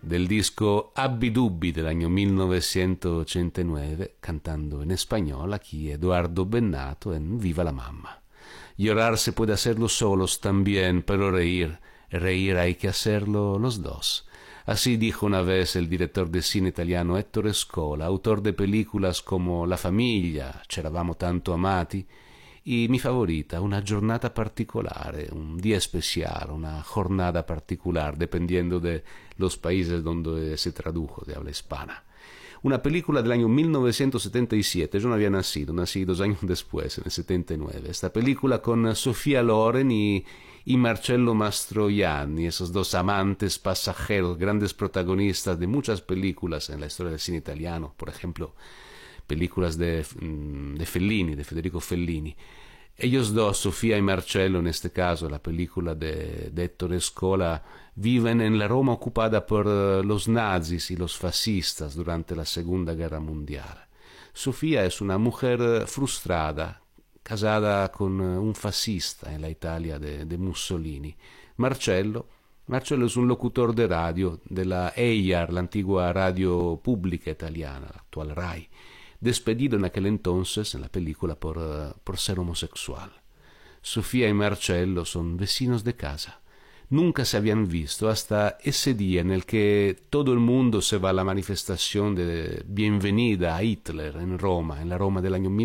del disco Abbi Dubbi del año 1989, cantando en español aquí Eduardo Bennato en Viva la Mamma. Llorar se puede hacerlo solos también, pero reír hay que hacerlo los dos. Así dijo una vez el director de cine italiano Ettore Scola, autor de películas como La Famiglia, C'eravamo tanto amati, y mi favorita, Una giornata particolare, un día especial, una jornada particular, dependiendo de los países donde se tradujo de habla hispana. Una película del año 1977, yo no había nacido, nací 2 años después, en el 79. Esta película con Sofía Loren y Marcello Mastroianni, esos dos amantes pasajeros, grandes protagonistas de muchas películas en la historia del cine italiano, por ejemplo, películas de Fellini, de Federico Fellini. Ellos dos, Sofía y Marcello, en este caso, la película de Ettore Scola, viven en la Roma ocupada por los nazis y los fascistas durante la Segunda Guerra Mundial. Sofía es una mujer frustrada, casada con un fascista en la Italia de Mussolini. Marcello es un locutor de radio de la EIAR, la antigua radio pública italiana, la actual RAI, despedido en aquel entonces en la película por ser homosexual. Sofía y Marcello son vecinos de casa. Nunca se habían visto hasta ese día en el que todo el mundo se va a la manifestación de bienvenida a Hitler en Roma, en la Roma del año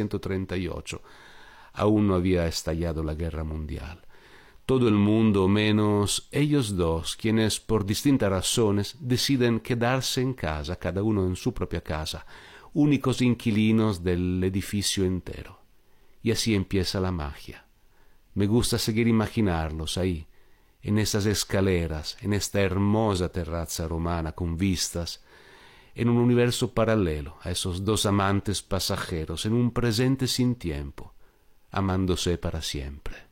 1938. Aún no había estallado la guerra mundial. Todo el mundo menos ellos dos, quienes por distintas razones deciden quedarse en casa, cada uno en su propia casa, únicos inquilinos del edificio entero. Y así empieza la magia. Me gusta seguir imaginarlos ahí, en esas escaleras, en esta hermosa terraza romana con vistas, en un universo paralelo a esos dos amantes pasajeros, en un presente sin tiempo, amándose para siempre.